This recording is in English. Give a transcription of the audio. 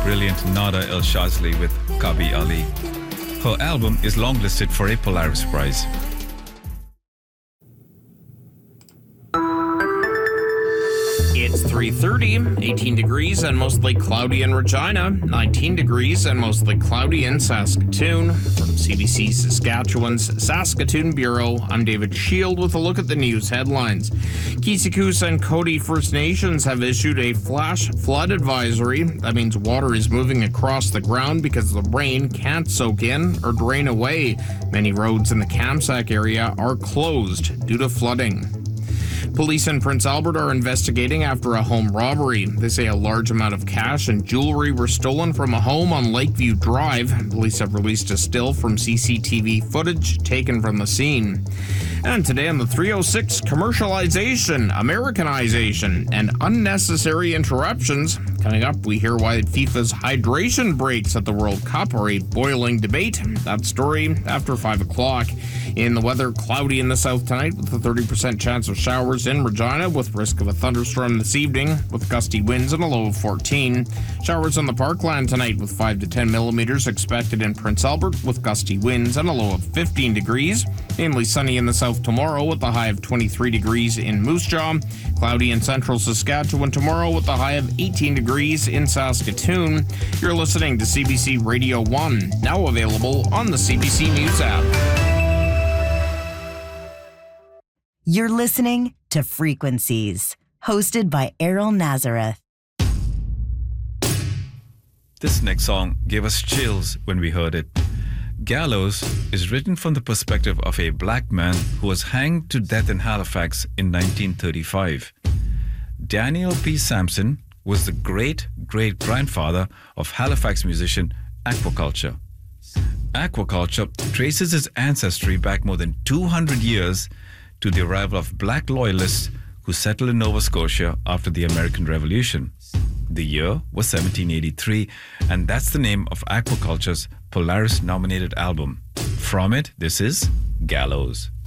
brilliant Nada El Shazli with Kabi Ali. Her album is longlisted for a Polaris Prize. It's 3:30, 18 degrees and mostly cloudy in Regina, 19 degrees and mostly cloudy in Saskatoon. From CBC Saskatchewan's Saskatoon Bureau, I'm David Shield with a look at the news headlines. Kisikusa and Cody First Nations have issued a flash flood advisory. That means water is moving across the ground because the rain can't soak in or drain away. Many roads in the Kamsack area are closed due to flooding. Police in Prince Albert are investigating after a home robbery. They say a large amount of cash and jewelry were stolen from a home on Lakeview Drive. Police have released a still from CCTV footage taken from the scene. And today on the 306, commercialization, Americanization, and unnecessary interruptions. Coming up, we hear why FIFA's hydration breaks at the World Cup are a boiling debate. That story after 5 o'clock. In the weather, cloudy in the south tonight with a 30% chance of showers in Regina with risk of a thunderstorm this evening with gusty winds and a low of 14. Showers on the Parkland tonight with 5 to 10 millimeters expected in Prince Albert with gusty winds and a low of 15 degrees. Mainly sunny in the south tomorrow with a high of 23 degrees in Moose Jaw. Cloudy in central Saskatchewan tomorrow with a high of 18 degrees in Saskatoon. You're listening to CBC Radio 1, now available on the CBC News app. You're listening to Frequencies, hosted by Errol Nazareth. This next song gave us chills when we heard it. Gallows is written from the perspective of a black man who was hanged to death in Halifax in 1935. Daniel P. Sampson was the great-great-grandfather of Halifax musician Aquaculture. Aquaculture traces its ancestry back more than 200 years to the arrival of black loyalists who settled in Nova Scotia after the American Revolution. The year was 1783, and that's the name of Aquaculture's Polaris-nominated album. From it, this is Gallows.